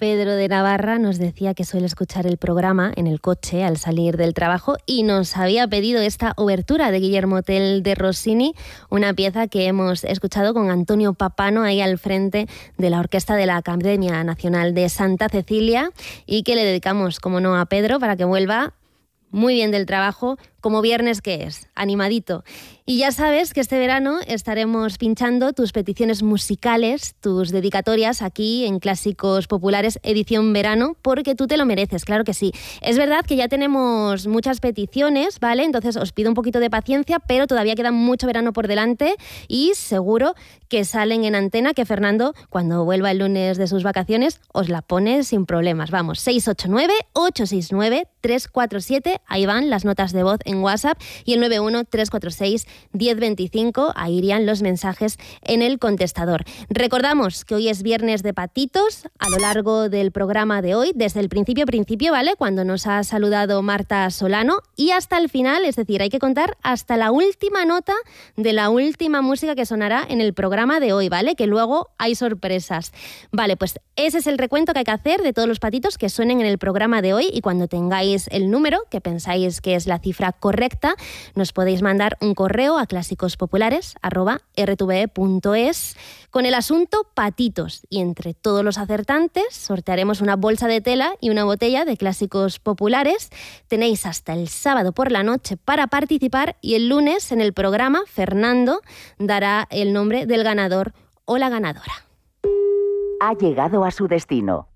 Pedro de Navarra nos decía que suele escuchar el programa en el coche al salir del trabajo y nos había pedido esta obertura de Guillermo Tell de Rossini, una pieza que hemos escuchado con Antonio Papano ahí al frente de la orquesta de la Academia Nacional de Santa Cecilia y que le dedicamos, como no, a Pedro para que vuelva muy bien del trabajo, como viernes que es, animadito. Y ya sabes que este verano estaremos pinchando tus peticiones musicales, tus dedicatorias aquí en Clásicos Populares edición verano, porque tú te lo mereces, claro que sí. Es verdad que ya tenemos muchas peticiones, ¿vale? Entonces os pido un poquito de paciencia, pero todavía queda mucho verano por delante y seguro que salen en antena, que Fernando, cuando vuelva el lunes de sus vacaciones, os la pone sin problemas. Vamos, 689-869-347, ahí van las notas de voz en WhatsApp, y el 91-346-1025, ahí irían los mensajes en el contestador. Recordamos que hoy es viernes de patitos a lo largo del programa de hoy, desde el principio, ¿vale? Cuando nos ha saludado Marta Solano y hasta el final, es decir, hay que contar hasta la última nota de la última música que sonará en el programa de hoy, ¿vale? Que luego hay sorpresas. Vale, pues ese es el recuento que hay que hacer de todos los patitos que suenen en el programa de hoy, y cuando tengáis el número, que pensáis que es la cifra correcta, nos podéis mandar un correo a clásicosPopulares@rtve.es con el asunto patitos, y entre todos los acertantes sortearemos una bolsa de tela y una botella de Clásicos Populares. Tenéis hasta el sábado por la noche para participar, y el lunes en el programa Fernando dará el nombre del ganador o la ganadora. Ha llegado a su destino.